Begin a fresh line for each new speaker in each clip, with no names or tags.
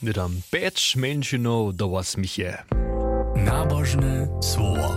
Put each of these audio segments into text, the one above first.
Nidam 5 menšinov do 8 je.
Nabožne słowo.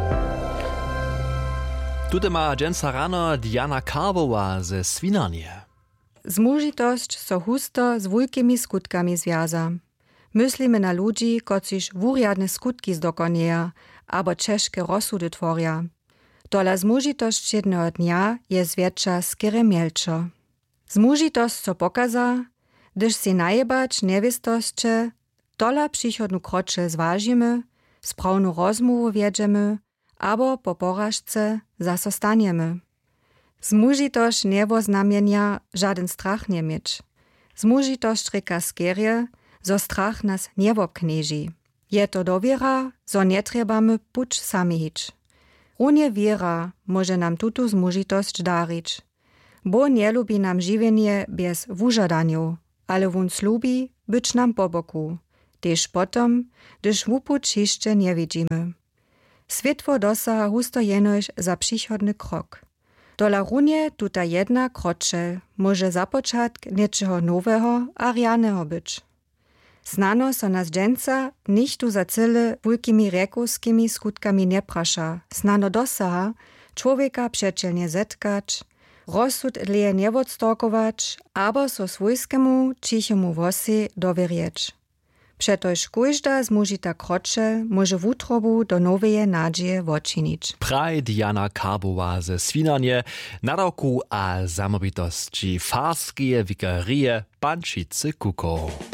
Tutaj ma dżęca rano Diana Karbowa ze Swinanie.
Zmužitosť so husto z wulkimi skutkami związa. Myslimy na ludzi, kociž wuriadne skutki zdokonieja, abo češke rozsudy tworja. Tola zmužitosť jedného dnia je zwiecza skiery mielčo. Zmužitosť so pokaza, gdyż si najebać niewiestosće, tola przychodnu krocze zważymy, sprawnu rozmowu wiedziemy, abo po porażce zaso staniemy. Zmužitosť niewoznamienia żaden strach nie mieć. Zmužitosť reka skierie, zo strach nas niewobknieži. Je to dowiera, zo nie trebamy puć sami hić. Runie wiera może nam tutu zmužitosť darić. Bo nie lubi nam żywienie bez wużadaniu, ale wun slubi być nam po boku, tež potom, gdyż wupuć jeszcze nie widzimy. Światło dosaha husto jenoś za przychodny krok. Dola runie tuta jedna krocze może započatk niečeho nowego a rianego być. Znano so nas dżęca nichtu za cyle wulkimi rekovskimi skutkami nie prasza. Znano dosaha człowieka przecielnie zetkać, rozsud leje nie wodstorkować, abo so swojskiemu cichemu wosi dowierjeć. Przetoż kóžda zmužita krocze może wutrobu do noweje nadzieje wočinić.
Praj Diana Karbowa ze Swinanie, nadawku a samobitości farskie wikarie Pančice Kuko.